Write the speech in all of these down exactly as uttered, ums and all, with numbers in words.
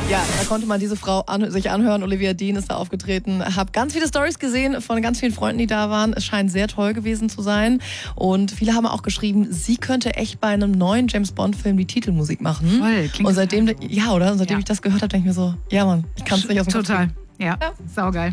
Ja, da konnte man diese Frau an, sich anhören. Olivia Dean ist da aufgetreten. Hab ganz viele Storys gesehen von ganz vielen Freunden, die da waren. Es scheint sehr toll gewesen zu sein. Und viele haben auch geschrieben, sie könnte echt bei einem neuen James-Bond-Film die Titelmusik machen. Voll, klingt und seitdem, total. ja, oder? Und seitdem Ja. ich das gehört habe, denke ich mir so, ja Mann, ich kann es nicht aus dem Kopf Total. kriegen. Ja, Ja. saugeil.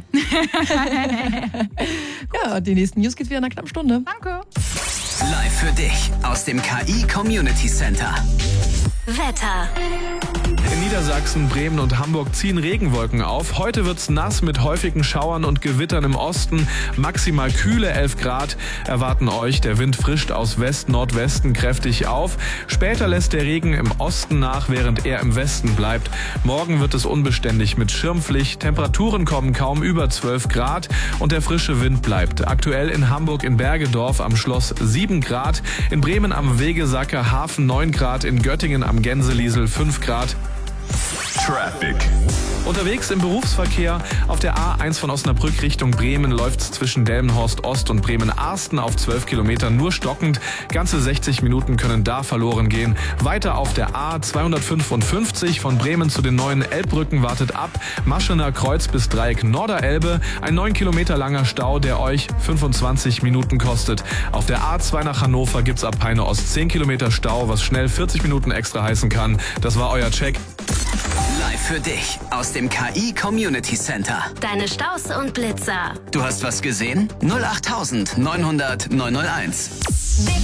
Ja, die nächsten News geht's wieder in einer knappen Stunde. Danke. Live für dich aus dem K I Community Center. Wetter. In Niedersachsen, Bremen und Hamburg ziehen Regenwolken auf. Heute wird's nass mit häufigen Schauern und Gewittern im Osten. Maximal kühle elf Grad erwarten euch. Der Wind frischt aus West-Nordwesten kräftig auf. Später lässt der Regen im Osten nach, während er im Westen bleibt. Morgen wird es unbeständig mit Schirmpflicht. Temperaturen kommen kaum über zwölf Grad und der frische Wind bleibt. Aktuell in Hamburg in Bergedorf am Schloss sieben Grad. In Bremen am Wegesacker Hafen neun Grad. In Göttingen am Gänseliesel fünf Grad. Traffic. Unterwegs im Berufsverkehr auf der A eins von Osnabrück Richtung Bremen läuft's zwischen Delmenhorst Ost und Bremen-Arsten auf zwölf Kilometern nur stockend. Ganze sechzig Minuten können da verloren gehen. Weiter auf der A zweihundertfünfundfünfzig von Bremen zu den neuen Elbbrücken wartet ab. Maschener Kreuz bis Dreieck Norderelbe. Ein neun Kilometer langer Stau, der euch fünfundzwanzig Minuten kostet. Auf der A zwei nach Hannover gibt's ab Peine Ost zehn Kilometer Stau, was schnell vierzig Minuten extra heißen kann. Das war euer Check. Live für dich aus dem K I Community Center. Deine Staus und Blitzer. Du hast was gesehen? null acht neunhundert neunhunderteins. Big